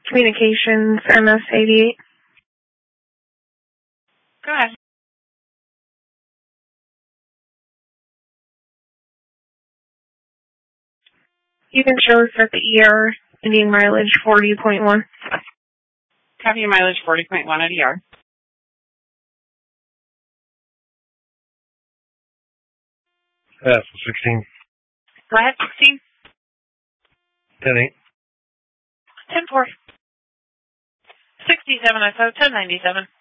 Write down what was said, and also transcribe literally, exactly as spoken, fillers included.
Communications, M S eighty-eight. Go ahead. You can show us at the E R Indian mileage forty point one. Copy mileage forty point one at E R. That's sixteen. Go ahead, sixteen. ten eight. ten four. sixty-seven S O, ten ninety-seven.